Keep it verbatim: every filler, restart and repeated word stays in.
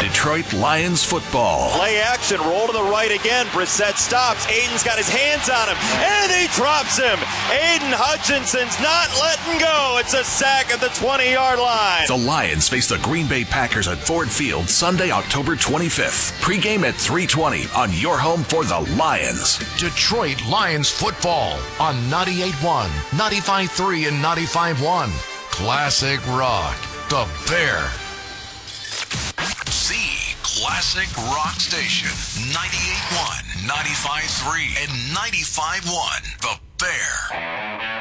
Detroit Lions football. Play action, roll to the right again. Brissett stops. Aiden's got his hands on him, and he drops him. Aiden Hutchinson's not letting go. It's a sack at the twenty-yard line. The Lions face the Green Bay Packers at Ford Field Sunday, October twenty-fifth. Pre-game at three twenty on your home for the Lions. Detroit Lions football on ninety-eight point one, ninety-five point three, and ninety-five point one. Classic Rock, the Bear. The Classic Rock Station, ninety-eight point one, ninety-five point three, and ninety-five point one, The Bear.